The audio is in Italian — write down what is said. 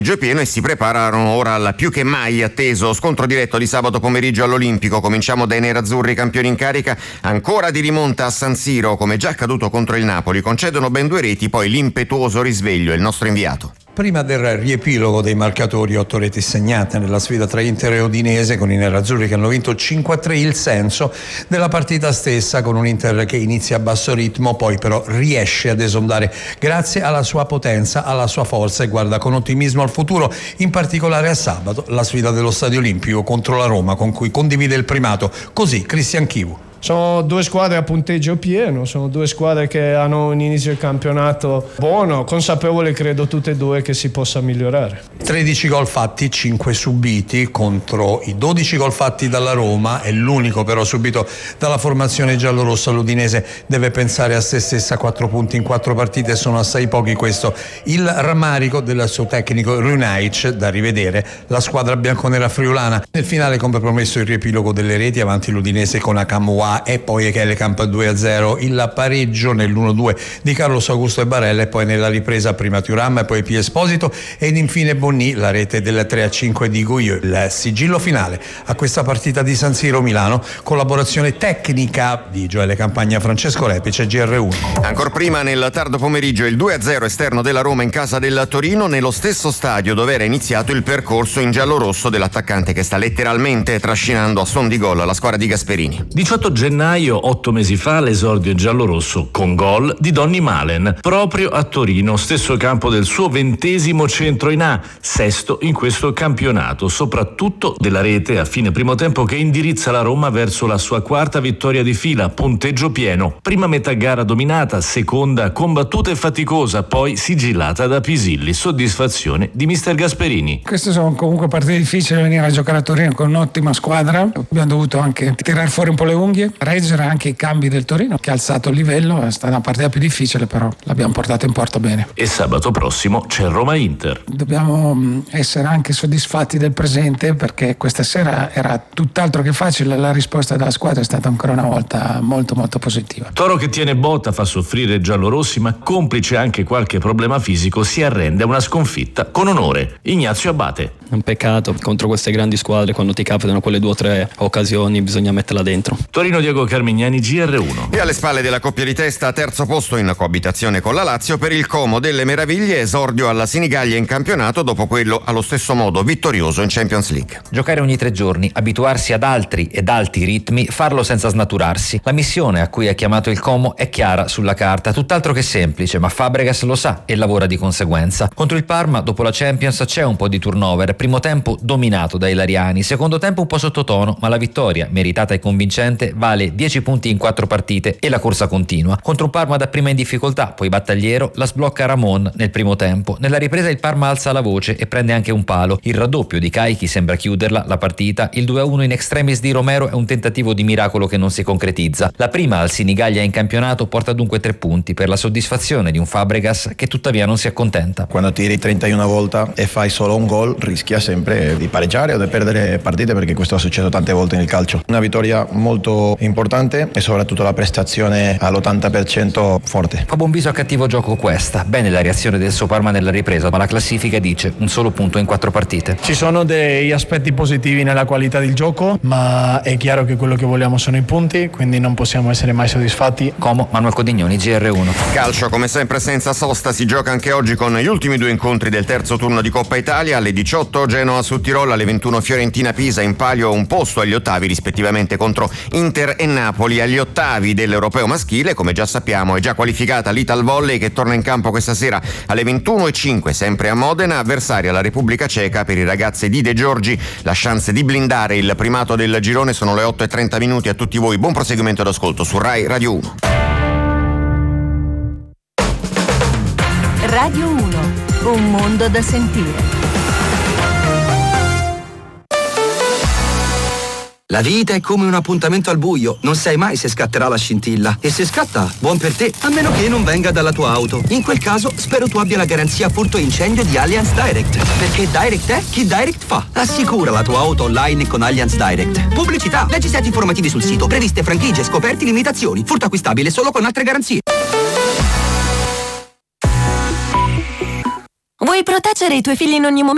Pieno e si preparano ora al più che mai atteso scontro diretto di sabato pomeriggio all'Olimpico. Cominciamo dai nerazzurri, campioni in carica, ancora di rimonta a San Siro, come già accaduto contro il Napoli. Concedono ben 2 reti, poi l'impetuoso risveglio. Il nostro inviato. Prima del riepilogo dei marcatori, 8 reti segnate nella sfida tra Inter e Udinese, con i nerazzurri che hanno vinto 5-3, il senso della partita stessa, con un Inter che inizia a basso ritmo, poi però riesce ad esondare grazie alla sua potenza, alla sua forza, e guarda con ottimismo al futuro, in particolare a sabato, la sfida dello Stadio Olimpico contro la Roma, con cui condivide il primato. Così Cristian Chivu. Sono 2 squadre a punteggio pieno, sono 2 squadre che hanno un inizio di campionato buono, consapevole credo tutte e 2 che si possa migliorare. 13 gol fatti, 5 subiti contro i 12 gol fatti dalla Roma, è l'unico però subito dalla formazione giallorossa. L'Udinese deve pensare a se stessa, 4 punti in 4 partite, sono assai pochi, questo il rammarico del suo tecnico Runaic, da rivedere la squadra bianconera friulana. Nel finale, come promesso, il riepilogo delle reti, avanti l'Udinese con Akamwa e poi Echelekamp 2-0, il pareggio nell'1-2 di Carlos Augusto e Barella, e poi nella ripresa prima Thuram e poi P. Esposito ed infine Bonny, la rete del 3-5 di Gouilleux. Il sigillo finale a questa partita di San Siro Milano, collaborazione tecnica di Gioele Campagna, Francesco Repice, GR1. Ancora prima, nel tardo pomeriggio, il 2-0 esterno della Roma in casa del Torino, nello stesso stadio dove era iniziato il percorso in giallorosso dell'attaccante che sta letteralmente trascinando a suon di gol la squadra di Gasperini. 18 gennaio, 8 mesi fa, l'esordio giallorosso con gol di Donny Malen, proprio a Torino, stesso campo del suo 20° centro in A, 6º in questo campionato, soprattutto della rete a fine primo tempo che indirizza la Roma verso la sua 4ª vittoria di fila, punteggio pieno. Prima metà gara dominata, seconda combattuta e faticosa, poi sigillata da Pisilli. Soddisfazione di mister Gasperini. Queste sono comunque partite difficili, venire a giocare a Torino con un'ottima squadra. Abbiamo dovuto anche tirare fuori un po' le unghie, reggere anche i cambi del Torino che ha alzato il livello. È stata una partita più difficile, però l'abbiamo portata in porto bene. E sabato prossimo c'è Roma-Inter. Dobbiamo essere anche soddisfatti del presente, perché questa sera era tutt'altro che facile. La risposta della squadra è stata ancora una volta molto molto positiva. Toro che tiene botta, fa soffrire i giallorossi, ma complice anche qualche problema fisico, si arrende a una sconfitta con onore. Ignazio Abate. Un peccato contro queste grandi squadre, quando ti capitano quelle 2 o 3 occasioni bisogna metterla dentro. Torino, Diego Carmignani, GR1. E alle spalle della coppia di testa, terzo posto in coabitazione con la Lazio per il Como delle Meraviglie, esordio alla Sinigaglia in campionato dopo quello allo stesso modo vittorioso in Champions League. Giocare ogni 3 giorni, abituarsi ad altri ed alti ritmi, farlo senza snaturarsi. La missione a cui è chiamato il Como è chiara sulla carta, tutt'altro che semplice, ma Fabregas lo sa e lavora di conseguenza. Contro il Parma, dopo la Champions, c'è un po' di turnover. Primo tempo dominato dai ilariani, secondo tempo un po' sottotono, ma la vittoria, meritata e convincente, vale 10 punti in 4 partite e la corsa continua. Contro un Parma dapprima in difficoltà, poi battagliero, la sblocca Ramon nel primo tempo. Nella ripresa il Parma alza la voce e prende anche un palo. Il raddoppio di Caichi sembra chiuderla la partita. Il 2-1 in extremis di Romero è un tentativo di miracolo che non si concretizza. La prima al Sinigaglia in campionato porta dunque 3 punti per la soddisfazione di un Fabregas che tuttavia non si accontenta. Quando tiri 31 volte e fai solo un gol, rischia sempre di pareggiare o di perdere partite, perché questo succede tante volte nel calcio. Una vittoria molto importante e soprattutto la prestazione all'80% forte. A buon viso a cattivo gioco questa. Bene la reazione del suo Parma nella ripresa, ma la classifica dice un solo punto in 4 partite. Ci sono degli aspetti positivi nella qualità del gioco, ma è chiaro che quello che vogliamo sono i punti, quindi non possiamo essere mai soddisfatti. Como, Manuel Codignoni, GR1. Calcio come sempre senza sosta, si gioca anche oggi con gli ultimi 2 incontri del terzo turno di Coppa Italia. Alle 18 Genoa su Tirol, alle 21 Fiorentina Pisa, in palio un posto agli ottavi rispettivamente contro Inter e Napoli. Agli ottavi dell'Europeo maschile, come già sappiamo, è già qualificata l'Ital Volley che torna in campo questa sera alle 21:05 sempre a Modena, avversaria la Repubblica Ceca. Per i ragazzi di De Giorgi la chance di blindare il primato del girone. Sono le 8:30. A tutti voi buon proseguimento d'ascolto su Rai Radio 1. Radio 1, un mondo da sentire. La vita è come un appuntamento al buio, non sai mai se scatterà la scintilla. E se scatta, buon per te, a meno che non venga dalla tua auto. In quel caso, spero tu abbia la garanzia furto e incendio di Allianz Direct. Perché Direct è chi Direct fa. Assicura la tua auto online con Allianz Direct. Pubblicità, leggi set informativi sul sito, previste franchigie, scoperti, limitazioni. Furto acquistabile solo con altre garanzie. Vuoi proteggere i tuoi figli in ogni momento?